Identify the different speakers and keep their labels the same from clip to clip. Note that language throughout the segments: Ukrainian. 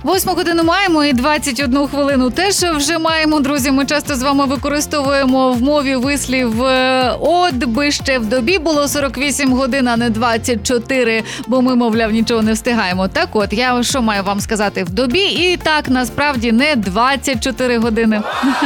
Speaker 1: 8 годину маємо і 21 хвилину теж вже маємо, друзі. Ми часто з вами використовуємо в мові вислів «от би ще в добі було 48 годин, а не 24», бо ми, мовляв, нічого не встигаємо. Так от, я що маю вам сказати? В добі і так, насправді, не 24 години.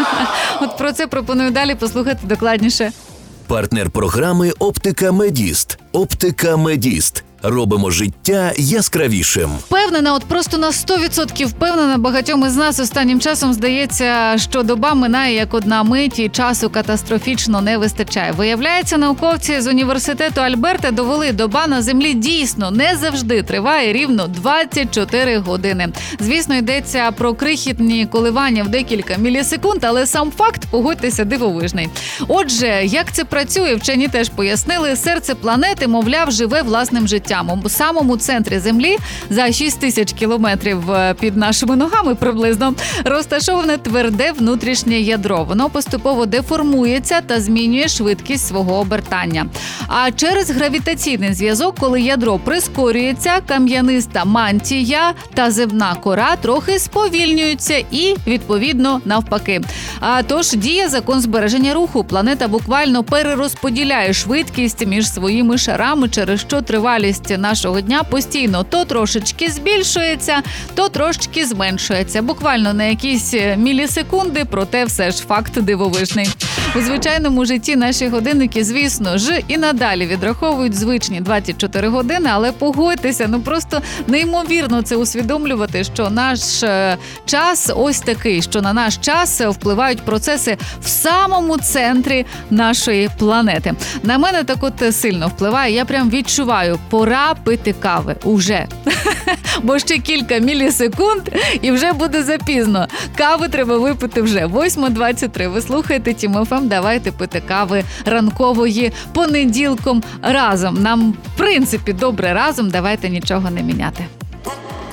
Speaker 1: От про це пропоную далі послухати докладніше.
Speaker 2: Партнер програми «Оптика Медіст». «Оптика Медіст». Робимо життя яскравішим.
Speaker 1: Впевнена, от просто на 100% впевнена, багатьом із нас останнім часом здається, що доба минає як одна мить і часу катастрофічно не вистачає. Виявляється, науковці з університету Альберта довели, доба на Землі дійсно не завжди триває рівно 24 години. Звісно, йдеться про крихітні коливання в декілька мілісекунд, але сам факт, погодьтеся, дивовижний. Отже, як це працює, вчені теж пояснили. Серце планети, мовляв, живе власним життям. У самому центрі Землі, за 6 тисяч кілометрів під нашими ногами приблизно, розташоване тверде внутрішнє ядро. Воно поступово деформується та змінює швидкість свого обертання. А через гравітаційний зв'язок, коли ядро прискорюється, кам'яниста мантія та земна кора трохи сповільнюються і, відповідно, навпаки. А тож діє закон збереження руху. Планета буквально перерозподіляє швидкість між своїми шарами, через що тривалість нашого дня постійно то трошечки збільшується, то трошечки зменшується. Буквально на якісь мілісекунди, проте все ж факт дивовижний. У звичайному житті наші годинники, звісно ж, і надалі відраховують звичні 24 години, але погодьтеся, просто неймовірно це усвідомлювати, що наш час ось такий, що на наш час впливають процеси в самому центрі нашої планети. На мене так от сильно впливає, я прям відчуваю, пора пити кави уже. Бо ще кілька мілісекунд і вже буде запізно. Кави треба випити вже. 8:23. Ви слухаєте Тім ФМ. Давайте пити кави ранкової понеділком разом. Нам, в принципі, добре разом. Давайте нічого не міняти.